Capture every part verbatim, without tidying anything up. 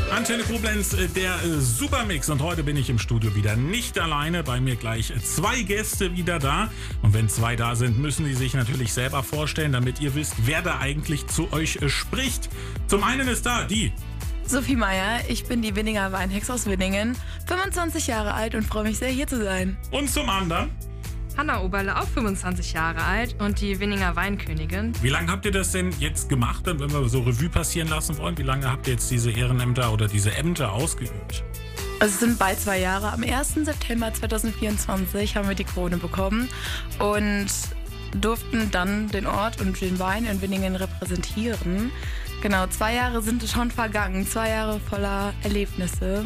Antenne Koblenz, äh, der äh, Supermix. Und heute bin ich im Studio wieder nicht alleine. Bei mir gleich zwei Gäste wieder da. Und wenn zwei da sind, müssen die sich natürlich selber vorstellen, damit ihr wisst, wer da eigentlich zu euch äh, spricht. Zum einen ist da die Sophie Meier, ich bin die Winninger Weinhex aus Winningen, fünfundzwanzig Jahre alt und freue mich sehr, hier zu sein. Und zum anderen Hanna Oberle, auch fünfundzwanzig Jahre alt und die Winninger Weinkönigin. Wie lange habt ihr das denn jetzt gemacht, wenn wir so Revue passieren lassen wollen? Wie lange habt ihr jetzt diese Ehrenämter oder diese Ämter ausgeübt? Also es sind bald zwei Jahre. Am ersten September zweitausendvierundzwanzig haben wir die Krone bekommen und durften dann den Ort und den Wein in Winningen repräsentieren. Genau, zwei Jahre sind schon vergangen. Zwei Jahre voller Erlebnisse.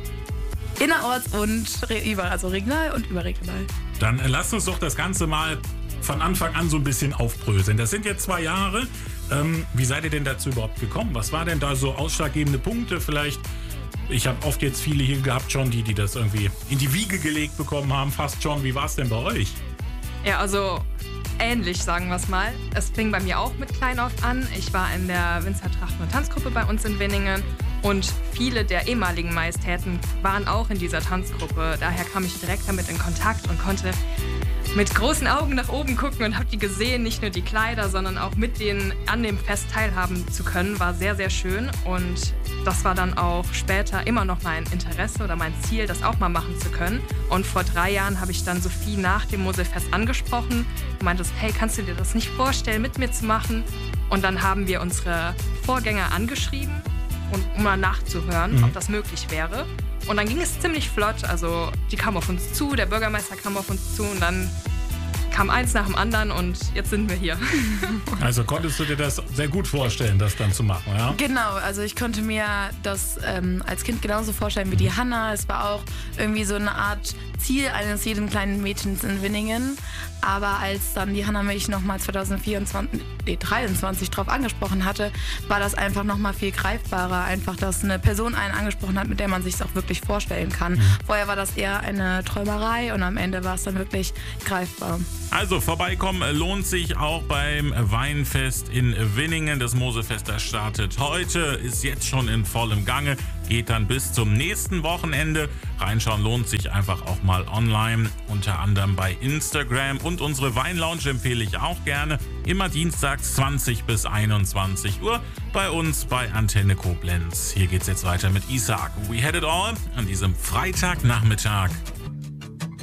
Innerorts und re- überall, also regional und überregional. Dann äh, lasst uns doch das Ganze mal von Anfang an so ein bisschen aufbröseln. Das sind jetzt zwei Jahre. Ähm, wie seid ihr denn dazu überhaupt gekommen? Was war denn da so ausschlaggebende Punkte? Vielleicht, ich habe oft jetzt viele hier gehabt schon, die, die das irgendwie in die Wiege gelegt bekommen haben, fast schon. Wie war es denn bei euch? Ja, also ähnlich, sagen wir es mal. Es fing bei mir auch mit klein auf an. Ich war in der Winzer Trachten- und Tanzgruppe bei uns in Winningen. Und viele der ehemaligen Majestäten waren auch in dieser Tanzgruppe. Daher kam ich direkt damit in Kontakt und konnte mit großen Augen nach oben gucken und habe die gesehen, nicht nur die Kleider, sondern auch mit denen an dem Fest teilhaben zu können, war sehr, sehr schön. Und das war dann auch später immer noch mein Interesse oder mein Ziel, das auch mal machen zu können. Und vor drei Jahren habe ich dann Sophie nach dem Moselfest angesprochen und meinte, hey, kannst du dir das nicht vorstellen, mit mir zu machen? Und dann haben wir unsere Vorgänger angeschrieben, und um mal nachzuhören, mhm. ob das möglich wäre. Und dann ging es ziemlich flott. Also die kamen auf uns zu, der Bürgermeister kam auf uns zu und dann kam eins nach dem anderen und jetzt sind wir hier. Also konntest du dir das sehr gut vorstellen, das dann zu machen, ja? Genau, also ich konnte mir das ähm, als Kind genauso vorstellen wie die Hanna. Es war auch irgendwie so eine Art Ziel eines jeden kleinen Mädchens in Winningen. Aber als dann die Hanna mich nochmal zweitausendvierundzwanzig, nee, dreiundzwanzig drauf angesprochen hatte, war das einfach nochmal viel greifbarer. Einfach, dass eine Person einen angesprochen hat, mit der man sich es auch wirklich vorstellen kann. Mhm. Vorher war das eher eine Träumerei und am Ende war es dann wirklich greifbar. Also vorbeikommen lohnt sich auch beim Weinfest in Winningen. Das Moselfest, das startet heute, ist jetzt schon in vollem Gange, geht dann bis zum nächsten Wochenende. Reinschauen lohnt sich einfach auch mal online, unter anderem bei Instagram. Und unsere Weinlounge empfehle ich auch gerne. Immer dienstags zwanzig bis einundzwanzig Uhr bei uns bei Antenne Koblenz. Hier geht's jetzt weiter mit Isaac. We had it all an diesem Freitagnachmittag.